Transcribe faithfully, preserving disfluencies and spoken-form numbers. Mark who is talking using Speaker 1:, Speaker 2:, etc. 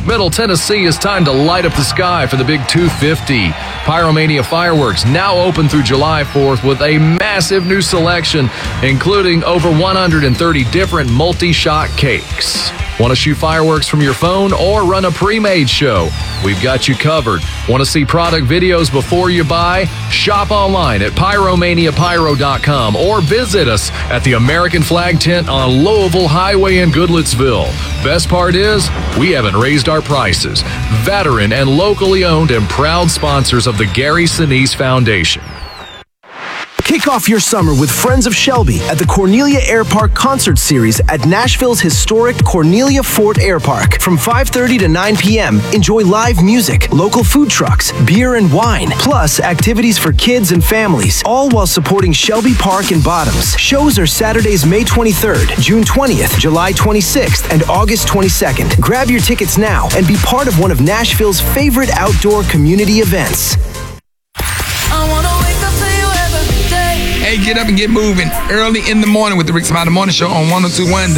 Speaker 1: Middle Tennessee, it's time to light up the sky for the Big two fifty. Pyromania Fireworks now open through July fourth with a massive new selection, including over one hundred thirty different multi-shot cakes. Want to shoot fireworks from your phone or run a pre-made show? We've got you covered. Want to see product videos before you buy? Shop online at pyromania pyro dot com or visit us at the American Flag Tent on Louisville Highway in Goodlettsville. Best part is, we haven't raised our prices. Veteran and locally owned and proud sponsors of the Gary Sinise Foundation.
Speaker 2: Kick off your summer with Friends of Shelby at the Cornelia Air Park Concert Series at Nashville's historic Cornelia Fort Air Park. From five thirty to nine p.m., enjoy live music, local food trucks, beer and wine, plus activities for kids and families, all while supporting Shelby Park and Bottoms. Shows are Saturdays, May twenty-third, June twentieth, July twenty-sixth, and August twenty-second. Grab your tickets now and be part of one of Nashville's favorite outdoor community events.
Speaker 3: I wanna wake up to you every day.
Speaker 4: Hey, get up and get moving early in the morning with the Rick Smiley Morning Show on one oh two point one